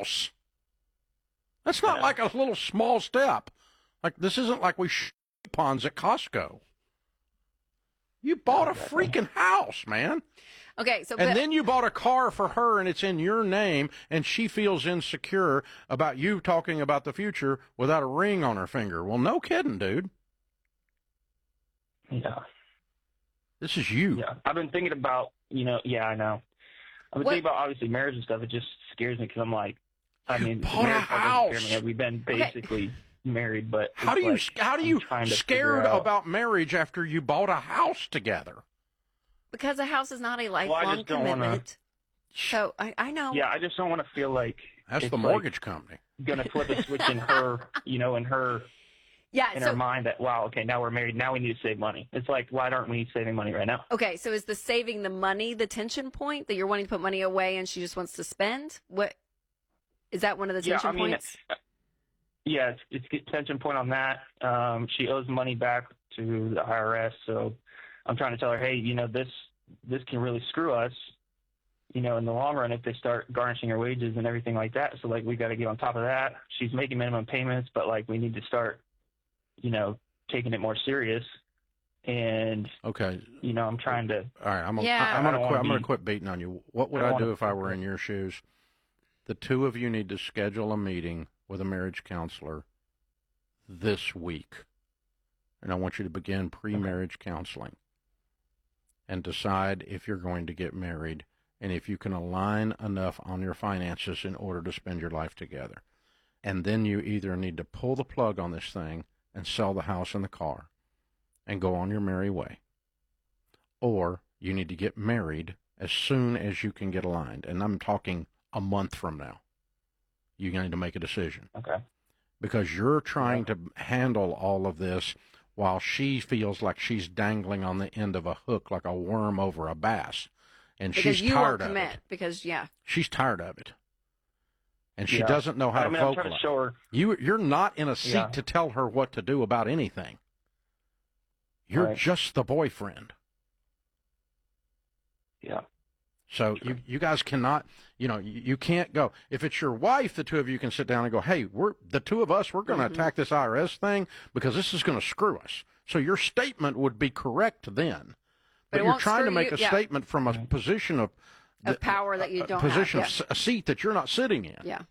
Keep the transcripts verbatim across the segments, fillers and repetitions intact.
house. That's not Yeah. like a little small step. Like, this isn't like we sh- ponds at Costco. You bought a freaking house, man. Okay, so And but, then you bought a car for her, and it's in your name, and she feels insecure about you talking about the future without a ring on her finger. Well, no kidding, dude. Yeah. This is you. Yeah. I've been thinking about, you know, yeah, I know. I've been What- thinking about, obviously, marriage and stuff. It just scares me because I'm like, I You mean, bought a marriage part doesn't scare house. me. We've been basically married, but How it's do you like, how do I'm you trying to scared figure out- about marriage after you bought a house together? because a house is not a lifelong just don't wanna- commitment. So I, I know. Yeah, I just don't want to feel like That's it's the like mortgage company. gonna flip a switch in her, you know, in her Yeah. in So her mind that wow, okay, now we're married, now we need to save money. It's like, why aren't we saving money right now? okay. So is the saving the money the tension point that you're wanting to put money away and she just wants to spend? What is that one of the Yeah, tension I mean, points? Yeah, it's, it's a tension point on that. Um, she owes money back to the I R S, so I'm trying to tell her, hey, you know, this this can really screw us, you know, in the long run if they start garnishing her wages and everything like that. So like we got to get on top of that. She's making minimum payments, but like we need to start, you know, taking it more serious. And Okay. you know, I'm trying to. All right, I'm gonna, Yeah. I'm I gonna don't quit. wanna I'm gonna be- quit beating on you. What would I I, don't do wanna- if I were in your shoes? The two of you need to schedule a meeting with a marriage counselor this week, and I want you to begin pre-marriage counseling and decide if you're going to get married and if you can align enough on your finances in order to spend your life together. And then you either need to pull the plug on this thing and sell the house and the car and go on your merry way, or you need to get married as soon as you can get aligned. And I'm talking a month from now. You need to make a decision Okay. because you're trying to handle all of this while she feels like she's dangling on the end of a hook like a worm over a bass. And Because she's you won't tired of commit. it. Because yeah. She's tired of it. And she Yeah. doesn't know how I to mean, I'm trying to vocalize. show her. You, you're not in a seat Yeah. to tell her what to do about anything. You're Right. just the boyfriend. Yeah. So you, you guys cannot, you know, you, you can't go. If it's your wife, the two of you can sit down and go, hey, we're the two of us, we're going to Mhm. attack this I R S thing because this is going to screw us. So your statement would be correct then. But But, it you're won't trying to screw make you- a yeah. statement from a position of, Of power that you a don't position have. of s- a seat that you're not sitting in. Yeah.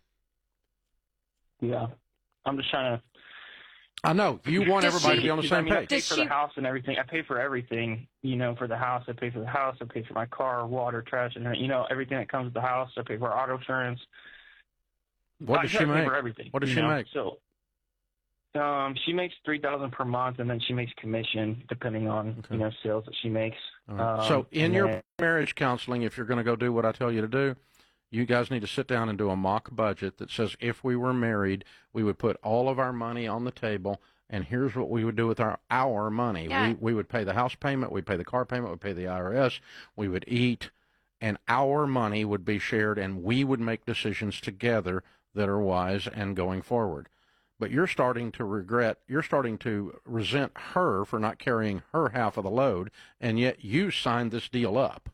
Yeah. I'm just trying to. I know. You want Does everybody she- to be on the Because, I same mean, I page. pay Does for she- the house and everything. I pay for everything, you know, for the house. I pay for the house. I pay for my car, water, trash, and you know everything that comes with the house. I pay for auto insurance. What I does try she to pay make? For everything. What does you she know? make? So, um, she makes three thousand per month, and then she makes commission depending on Okay. you know sales that she makes. All right. Um, so in and your then- marriage counseling, if you're going to go do what I tell you to do, you guys need to sit down and do a mock budget that says if we were married, we would put all of our money on the table, and here's what we would do with our our money. Yeah. We we would pay the house payment, we'd pay the car payment, we'd pay the I R S, we would eat, and our money would be shared, and we would make decisions together that are wise and going forward. But you're starting to regret, you're starting to resent her for not carrying her half of the load, and yet you signed this deal up.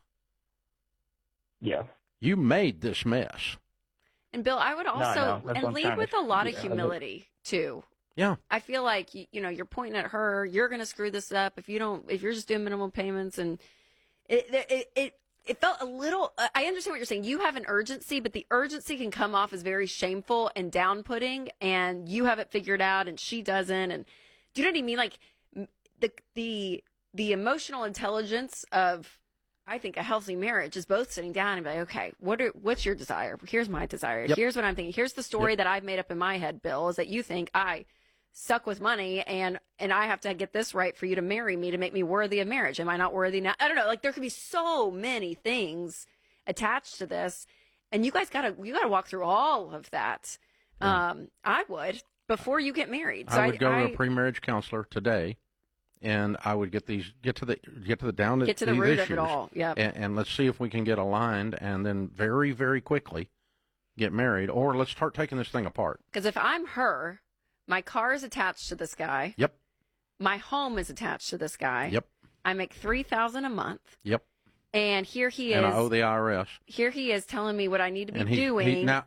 yeah. You made this mess. And Bill, I would I also know. That's what and I'm lead trying to- with a lot of yeah, but- humility too. Yeah. I feel like you, you know you're pointing at her. You're going to screw this up if you don't. If you're just doing minimum payments, and it it it, it felt a little. I understand what you're saying. You have an urgency, but the urgency can come off as very shameful and down-putting, and you have it figured out, and she doesn't. And do you know what I mean? Like the the the emotional intelligence of. I think a healthy marriage is both sitting down and be like, okay, what are, what's your desire? Here's my desire. Yep. Here's what I'm thinking. Here's the story Yep. that I've made up in my head, Bill, is that you think I suck with money and, and I have to get this right for you to marry me to make me worthy of marriage. Am I not worthy now? I don't know. Like there could be so many things attached to this. And you guys gotta, you gotta walk through all of that. Yeah. Um, I would before you get married. So I would go I, to a pre-marriage counselor today, and I would get these get to the get to the down get to the these root issues, of it all. Yeah. and, and let's see if we can get aligned, and then very very quickly get married, or let's start taking this thing apart. Because if I'm her, my car is attached to this guy. Yep. My home is attached to this guy. Yep. I make three thousand a month, Yep. and here he And is. I owe the I R S. Here he is telling me what I need to be And he, doing. he now